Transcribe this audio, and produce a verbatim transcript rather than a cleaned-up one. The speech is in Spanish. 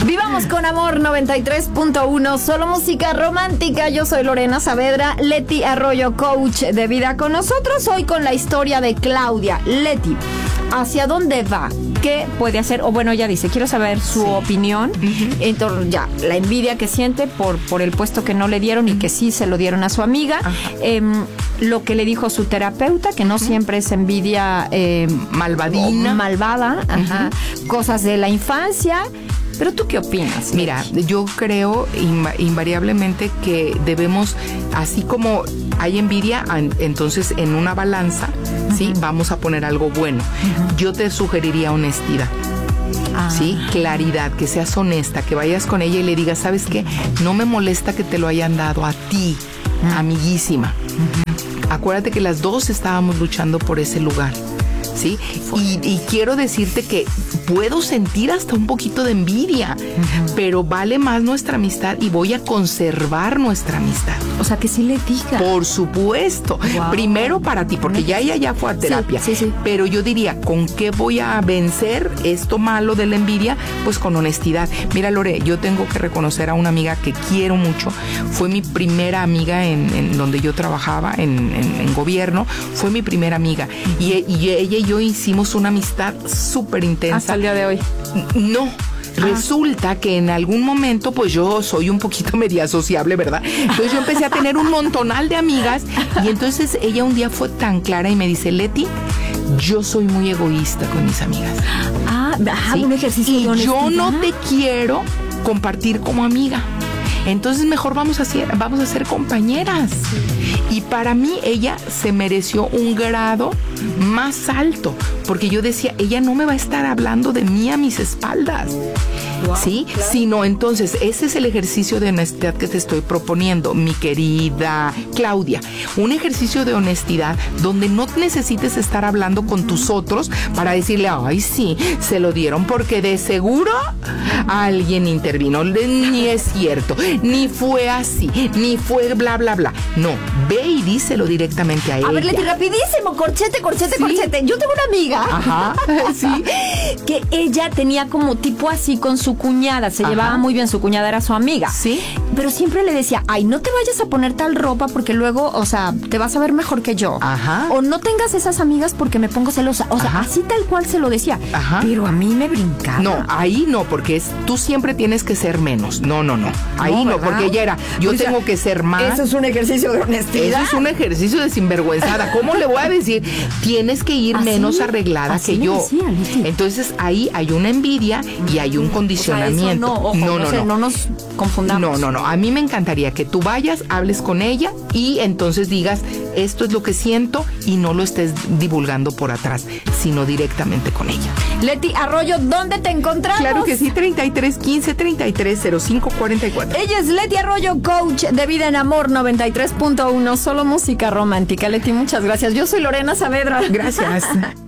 Vivamos con amor, noventa y tres punto uno, solo música romántica. Yo soy Lorena Saavedra, Leti Arroyo, coach de vida con nosotros. Hoy con la historia de Claudia. Leti, ¿hacia dónde va? ¿Qué puede hacer? O bueno, ella dice, quiero saber su sí. opinión. Uh-huh. Entonces, ya, la envidia que siente por, por el puesto que no le dieron uh-huh. y que sí se lo dieron a su amiga. Uh-huh. Eh, lo que le dijo su terapeuta, que no uh-huh. siempre es envidia eh, malvadina. Malvada. Uh-huh. Ajá. Cosas de la infancia. ¿Pero tú qué opinas? Mira, yo creo inv- invariablemente que debemos, así como hay envidia, entonces en una balanza, uh-huh. ¿sí? Vamos a poner algo bueno. Uh-huh. Yo te sugeriría honestidad. Ah. Sí, claridad, que seas honesta, que vayas con ella y le digas, ¿sabes qué? No me molesta que te lo hayan dado a ti, uh-huh. amiguísima. Uh-huh. Acuérdate que las dos estábamos luchando por ese lugar. ¿Sí? Y, y quiero decirte que puedo sentir hasta un poquito de envidia, uh-huh. pero vale más nuestra amistad y voy a conservar nuestra amistad. O sea, que sí le diga. Por supuesto. Wow. Primero para ti, porque ya ella ya fue a terapia. Sí, sí, sí. Pero yo diría, ¿con qué voy a vencer esto malo de la envidia? Pues con honestidad. Mira, Lore, yo tengo que reconocer a una amiga que quiero mucho. Fue mi primera amiga en, en donde yo trabajaba, en, en, en gobierno. Fue mi primera amiga. Y, y ella y yo hicimos una amistad súper intensa. Hasta el día de hoy. No. Ah. Resulta que en algún momento, pues yo soy un poquito media sociable, ¿verdad? Entonces yo empecé a tener un montonal de amigas y entonces ella un día fue tan clara y me dice, Leti, yo soy muy egoísta con mis amigas. Ah, ¿sí? Un ejercicio y de honestidad. Yo no te quiero compartir como amiga. Entonces mejor vamos a ser, vamos a ser compañeras. Y para mí ella se mereció un grado más alto, porque yo decía, ella no me va a estar hablando de mí a mis espaldas. Wow, ¿sí? Claro. Sino entonces, ese es el ejercicio de honestidad que te estoy proponiendo, mi querida Claudia. Un ejercicio de honestidad donde no necesites estar hablando con tus otros para decirle, ay, sí, se lo dieron porque de seguro alguien intervino. Ni es cierto, ni fue así, ni fue bla, bla, bla. No, ve y díselo directamente a ella. A ver, Leti, rapidísimo, corchete, corchete, ¿sí? corchete. Yo tengo una amiga. Ajá, sí. Que ella tenía como tipo así con su cuñada, se Ajá. llevaba muy bien, su cuñada era su amiga. Sí. Pero siempre le decía, ay, no te vayas a poner tal ropa porque luego, o sea, te vas a ver mejor que yo. Ajá. O no tengas esas amigas porque me pongo celosa. O sea, Ajá. así tal cual se lo decía. Ajá. Pero a mí me brincaba. No, ahí no, porque es, tú siempre tienes que ser menos. No, no, no. Ahí no, no porque ella era, yo pues tengo ya, que ser más. Eso es un ejercicio de honestidad. Eso es un ejercicio de sinvergüenzada. ¿Cómo le voy a decir? Tienes que ir ¿Así? menos arreglada Así que yo. Decía, Entonces ahí hay una envidia y hay un condicionamiento. O sea, eso no, ojo, no, no, no, sé, no. no nos confundamos. No, no, no. A mí me encantaría que tú vayas, hables con ella y entonces digas, esto es lo que siento y no lo estés divulgando por atrás, sino directamente con ella. Leti Arroyo, ¿dónde te encontramos? Claro que sí, treinta y tres quince, treinta y tres cero cinco cuarenta y cuatro. Ella es Leti Arroyo, coach de vida en amor, noventa y tres punto uno, solo música romántica. Leti, muchas gracias. Yo soy Lorena Saavedra. Gracias.